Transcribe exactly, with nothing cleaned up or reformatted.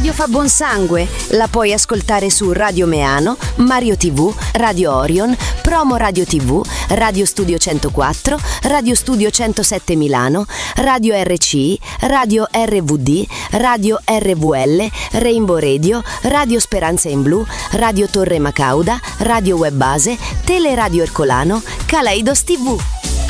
radio fa buon sangue. La puoi ascoltare su Radio Meano, Mario tivù, Radio Orion, Promo Radio tivù, Radio Studio centoquattro, Radio Studio centosette Milano, Radio R C I, Radio R V D, Radio R V L, Rainbow Radio, Radio Speranza in Blu, Radio Torre Macauda, Radio Web Base, Teleradio Ercolano, Kaleidos tivù.